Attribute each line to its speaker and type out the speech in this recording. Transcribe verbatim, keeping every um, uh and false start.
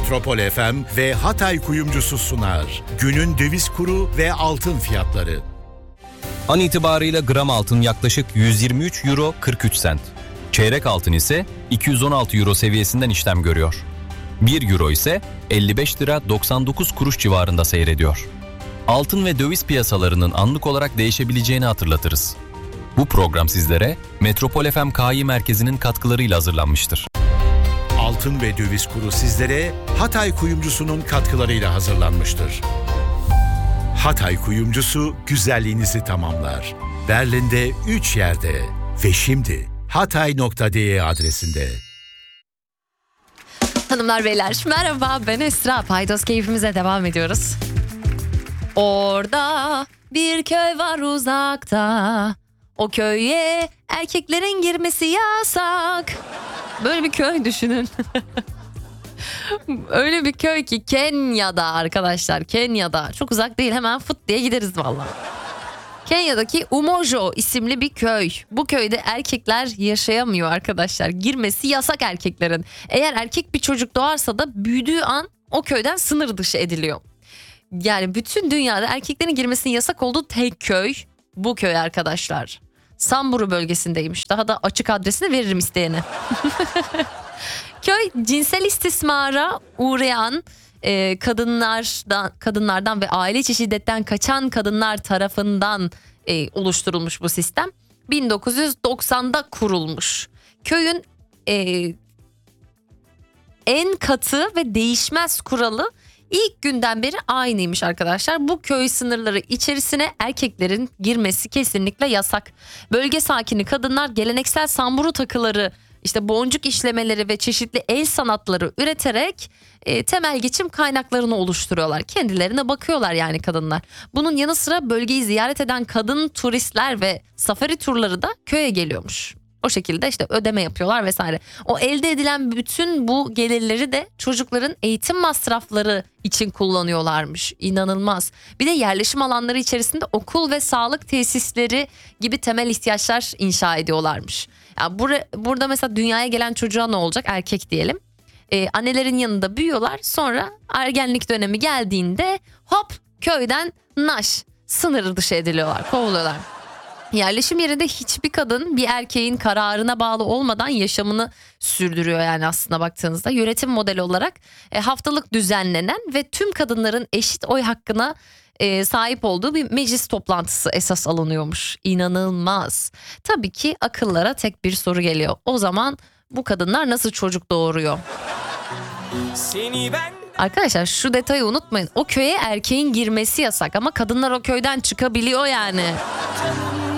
Speaker 1: Metropol F M ve Hatay Kuyumcusu sunar. Günün döviz kuru ve altın fiyatları.
Speaker 2: An itibarıyla gram altın yaklaşık yüz yirmi üç euro kırk üç sent. Çeyrek altın ise iki yüz on altı euro seviyesinden işlem görüyor. bir euro ise elli beş lira doksan dokuz kuruş civarında seyrediyor. Altın ve döviz piyasalarının anlık olarak değişebileceğini hatırlatırız. Bu program sizlere Metropol F M K I Merkezi'nin katkılarıyla hazırlanmıştır.
Speaker 1: Altın ve döviz kuru sizlere Hatay Kuyumcusu'nun katkılarıyla hazırlanmıştır. Hatay Kuyumcusu güzelliğinizi tamamlar. Berlin'de üç yerde ve şimdi hatay nokta de adresinde.
Speaker 3: Hanımlar beyler merhaba, ben Esra. Paydos keyfimize devam ediyoruz. Orada bir köy var uzakta, o köye erkeklerin girmesi yasak. Böyle bir köy düşünün. Öyle bir köy ki Kenya'da arkadaşlar, Kenya'da. Çok uzak değil, hemen fıt diye gideriz vallahi. Kenya'daki Umojo isimli bir köy. Bu köyde erkekler yaşayamıyor arkadaşlar. Girmesi yasak erkeklerin. Eğer erkek bir çocuk doğarsa da büyüdüğü an o köyden sınır dışı ediliyor. Yani bütün dünyada erkeklerin girmesinin yasak olduğu tek köy bu köy arkadaşlar. Samburu bölgesindeymiş. Daha da açık adresini veririm isteyene. Köy cinsel istismara uğrayan e, kadınlardan, kadınlardan ve aile içi şiddetten kaçan kadınlar tarafından e, oluşturulmuş bu sistem. bin dokuz yüz doksanda kurulmuş. Köyün e, en katı ve değişmez kuralı İlk günden beri aynıymış arkadaşlar. Bu köy sınırları içerisine erkeklerin girmesi kesinlikle yasak. Bölge sakini kadınlar geleneksel samburu takıları, işte boncuk işlemeleri ve çeşitli el sanatları üreterek e, temel geçim kaynaklarını oluşturuyorlar. Kendilerine bakıyorlar yani kadınlar. Bunun yanı sıra bölgeyi ziyaret eden kadın turistler ve safari turları da köye geliyormuş. O şekilde işte ödeme yapıyorlar vesaire. O elde edilen bütün bu gelirleri de çocukların eğitim masrafları için kullanıyorlarmış. İnanılmaz. Bir de yerleşim alanları içerisinde okul ve sağlık tesisleri gibi temel ihtiyaçlar inşa ediyorlarmış. Yani bur- burada mesela dünyaya gelen çocuğa ne olacak? Erkek diyelim. Ee, annelerin yanında büyüyorlar. Sonra ergenlik dönemi geldiğinde hop köyden naş, sınır dışı ediliyorlar, kovuluyorlar. Yerleşim yerinde hiçbir kadın bir erkeğin kararına bağlı olmadan yaşamını sürdürüyor yani aslında baktığınızda. Yönetim modeli olarak e, haftalık düzenlenen ve tüm kadınların eşit oy hakkına e, sahip olduğu bir meclis toplantısı esas alınıyormuş. İnanılmaz. Tabii ki akıllara tek bir soru geliyor. O zaman bu kadınlar nasıl çocuk doğuruyor? Seni ben... Arkadaşlar şu detayı unutmayın. O köye erkeğin girmesi yasak ama kadınlar o köyden çıkabiliyor yani.